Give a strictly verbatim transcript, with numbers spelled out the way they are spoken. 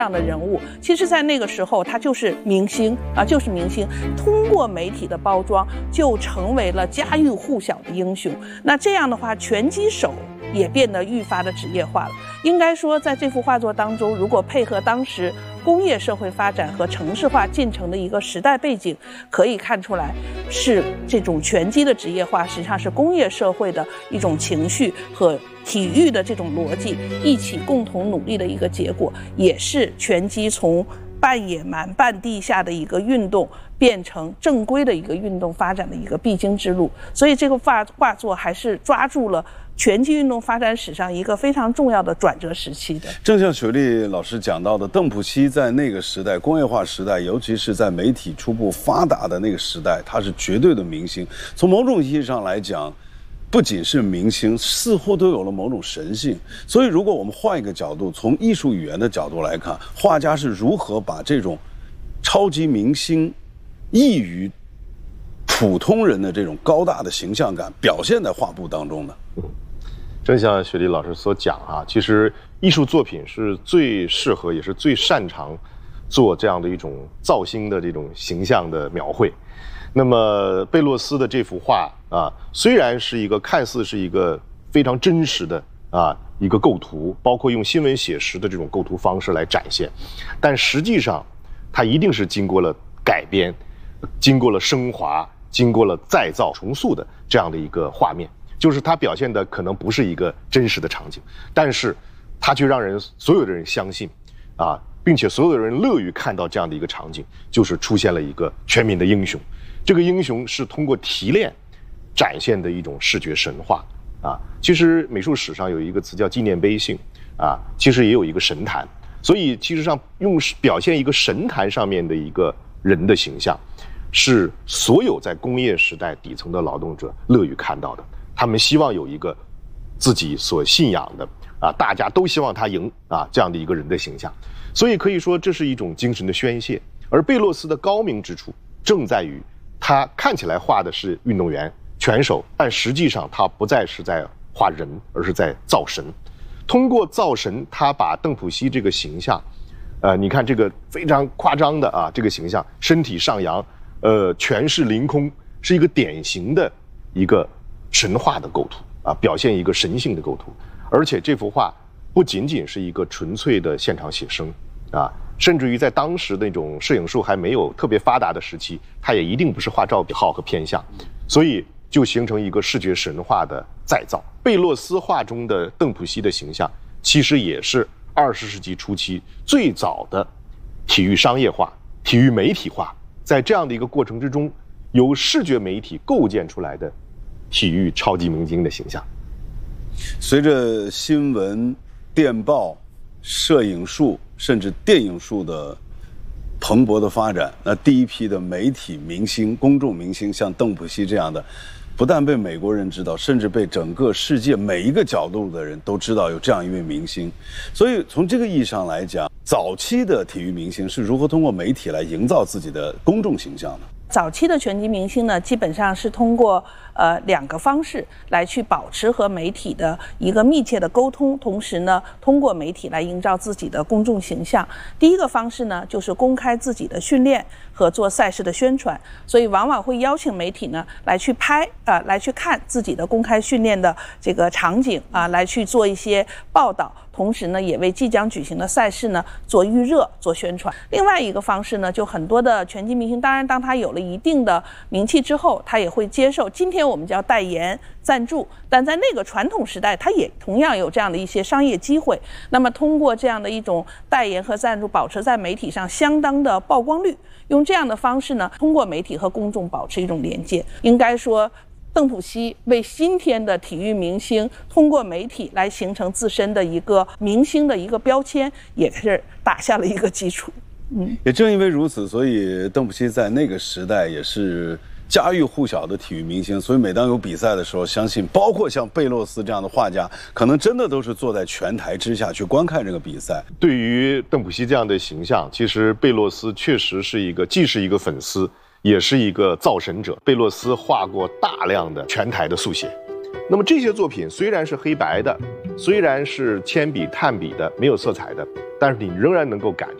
这样的人物，其实在那个时候他就是明星啊，就是明星，通过媒体的包装就成为了家喻户晓的英雄。那这样的话，拳击手也变得愈发的职业化了。应该说，在这幅画作当中，如果配合当时工业社会发展和城市化进程的一个时代背景，可以看出来，是这种拳击的职业化实际上是工业社会的一种情绪和体育的这种逻辑一起共同努力的一个结果，也是拳击从半野蛮半地下的一个运动变成正规的一个运动发展的一个必经之路。所以这个画画作还是抓住了拳击运动发展史上一个非常重要的转折时期的。 正像雪莉老师讲到的，邓普西在那个时代，工业化时代，尤其是在媒体初步发达的那个时代，他是绝对的明星。从某种意义上来讲，不仅是明星，似乎都有了某种神性。所以如果我们换一个角度，从艺术语言的角度来看，画家是如何把这种超级明星异于普通人的这种高大的形象感表现在画布当中的。 正像雪莉老师所讲啊，其实艺术作品是最适合也是最擅长做这样的一种造星的这种形象的描绘。那么贝洛斯的这幅画啊，虽然是一个看似是一个非常真实的啊一个构图，包括用新闻写实的这种构图方式来展现，但实际上它一定是经过了改编，经过了升华，经过了再造重塑的这样的一个画面。就是它表现的可能不是一个真实的场景，但是它却让人所有的人相信啊，并且所有的人乐于看到这样的一个场景，就是出现了一个全民的英雄。这个英雄是通过提炼展现的一种视觉神话啊。其实美术史上有一个词叫纪念碑性啊，其实也有一个神坛，所以其实上用表现一个神坛上面的一个人的形象，是所有在工业时代底层的劳动者乐于看到的。他们希望有一个自己所信仰的啊，大家都希望他赢啊这样的一个人的形象，所以可以说这是一种精神的宣泄。而贝洛斯的高明之处正在于，他看起来画的是运动员、拳手，但实际上他不再是在画人，而是在造神。通过造神，他把邓普西这个形象，呃，你看这个非常夸张的啊，这个形象，身体上扬，呃，权势凌空，是一个典型的一个神话的构图啊，表现一个神性的构图。而且这幅画不仅仅是一个纯粹的现场写生啊，甚至于在当时那种摄影术还没有特别发达的时期，它也一定不是画照号和偏向，所以就形成一个视觉神话的再造。贝洛斯画中的邓普西的形象，其实也是二十世纪初期最早的体育商业化、体育媒体化，在这样的一个过程之中，由视觉媒体构建出来的体育超级明星的形象。 随着新闻、电报、摄影术甚至电影术的蓬勃的发展，那第一批的媒体明星、公众明星，像邓普西这样的，不但被美国人知道，甚至被整个世界每一个角度的人都知道有这样一位明星。所以从这个意义上来讲，早期的体育明星是如何通过媒体来营造自己的公众形象的？ 早期的拳击明星呢，基本上是通过呃两个方式来去保持和媒体的一个密切的沟通，同时呢，通过媒体来营造自己的公众形象。第一个方式呢，就是公开自己的训练和做赛事的宣传，所以往往会邀请媒体呢来去拍啊、呃，来去看自己的公开训练的这个场景啊、呃，来去做一些报道。同时呢，也为即将举行的赛事呢做预热、做宣传。另外一个方式呢，就很多的拳击明星，当然当他有了一定的名气之后，他也会接受今天我们叫代言、赞助，但在那个传统时代，他也同样有这样的一些商业机会。那么通过这样的一种代言和赞助，保持在媒体上相当的曝光率，用这样的方式呢，通过媒体和公众保持一种连接。应该说，邓普西为今天的体育明星通过媒体来形成自身的一个明星的一个标签，也是打下了一个基础。嗯， 也正因为如此，所以邓普西在那个时代也是家喻户晓的体育明星。所以每当有比赛的时候，相信包括像贝洛斯这样的画家，可能真的都是坐在拳台之下去观看这个比赛。 对于邓普西这样的形象，其实贝洛斯确实是一个既是一个粉丝，也是一个造神者。贝洛斯画过大量的拳台的速写， 那么这些作品虽然是黑白的，虽然是铅笔、炭笔的，没有色彩的，但是你仍然能够感觉